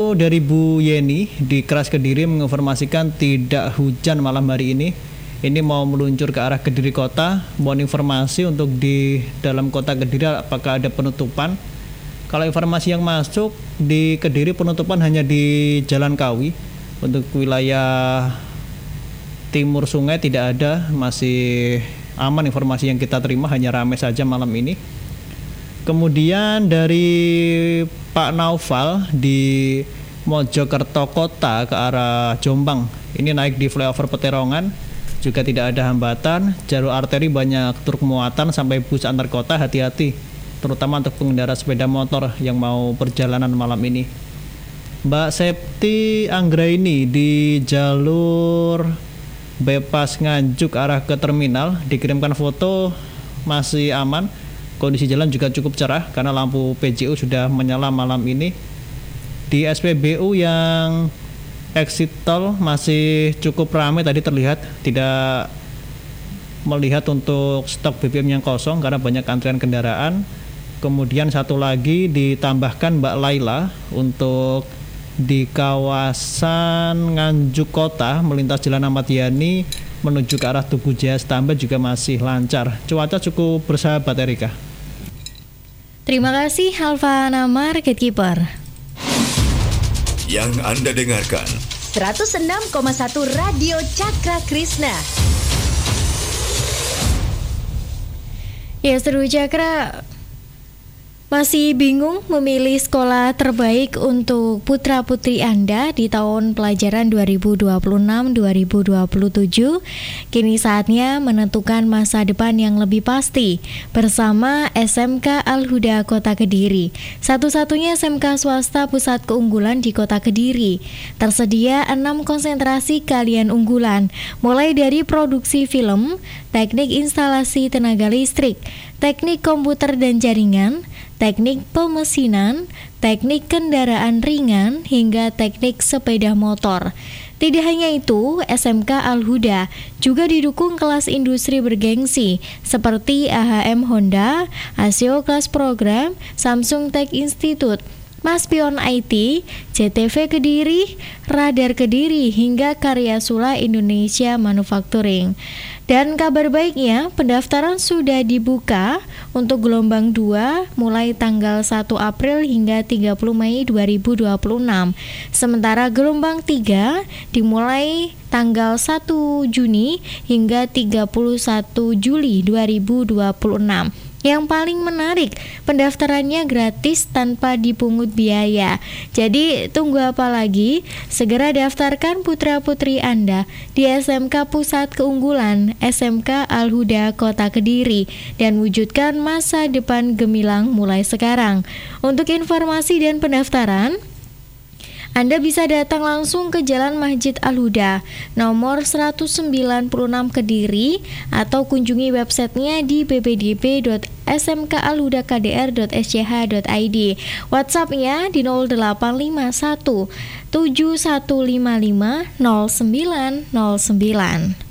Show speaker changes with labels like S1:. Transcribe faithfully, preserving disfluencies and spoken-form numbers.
S1: dari Bu Yeni di Keras Kediri menginformasikan tidak hujan malam hari ini. Ini mau meluncur ke arah Kediri Kota. Mohon informasi untuk di dalam kota Kediri apakah ada penutupan. Kalau informasi yang masuk di Kediri penutupan hanya di Jalan Kawi. Untuk wilayah timur sungai tidak ada, masih aman informasi yang kita terima, hanya ramai saja malam ini. Kemudian dari Pak Naufal di Mojokerto Kota ke arah Jombang, ini naik di flyover Peterongan, juga tidak ada hambatan. Jalur arteri banyak truk muatan sampai bus antar kota, hati-hati terutama untuk pengendara sepeda motor yang mau perjalanan malam ini. Mbak Septi Anggraini di jalur bypass Nganjuk arah ke terminal dikirimkan foto masih aman. Kondisi jalan juga cukup cerah karena lampu P J U sudah menyala malam ini. Di S P B U yang exit tol masih cukup ramai tadi terlihat, tidak melihat untuk stok B B M yang kosong karena banyak antrian kendaraan. Kemudian satu lagi ditambahkan Mbak Laila untuk di kawasan Nganjuk Kota melintas Jalan Ahmad Yani menuju ke arah Tugu Jaya Stambat juga masih lancar. Cuaca cukup bersahabat, Erika.
S2: Terima kasih Alfa Namar, Gatekeeper.
S3: Yang Anda dengarkan
S4: seratus enam koma satu Radio Cakra Krishna.
S2: Ya, seru Cakra. Masih bingung memilih sekolah terbaik untuk putra-putri Anda di tahun pelajaran dua ribu dua puluh enam dua ribu dua puluh tujuh? Kini saatnya menentukan masa depan yang lebih pasti bersama S M K Al-Huda Kota Kediri. Satu-satunya S M K swasta pusat keunggulan di Kota Kediri. Tersedia enam konsentrasi keahlian unggulan, mulai dari produksi film, teknik instalasi tenaga listrik, teknik komputer dan jaringan, teknik pemesinan, teknik kendaraan ringan, hingga teknik sepeda motor. Tidak hanya itu, S M K Al-Huda juga didukung kelas industri bergengsi seperti A H M Honda, Asio Kelas Program, Samsung Tech Institute, Maspion I T, C T V Kediri, Radar Kediri, hingga Karya Sula Indonesia Manufacturing. Dan kabar baiknya, pendaftaran sudah dibuka untuk gelombang dua mulai tanggal satu April hingga tiga puluh Mei dua ribu dua puluh enam. Sementara gelombang tiga dimulai tanggal satu Juni hingga tiga puluh satu Juli dua ribu dua puluh enam. Yang paling menarik, pendaftarannya gratis tanpa dipungut biaya. Jadi tunggu apa lagi? Segera daftarkan putra-putri Anda di S M K Pusat Keunggulan S M K Al-Huda Kota Kediri dan wujudkan masa depan gemilang mulai sekarang. Untuk informasi dan pendaftaran, Anda bisa datang langsung ke Jalan Masjid Al-Huda nomor seratus sembilan puluh enam Kediri atau kunjungi websitenya di b p d p dot s m k alhuda k d r dot s c h dot i d. WhatsApp-nya di nol delapan lima satu tujuh satu lima lima nol sembilan nol sembilan.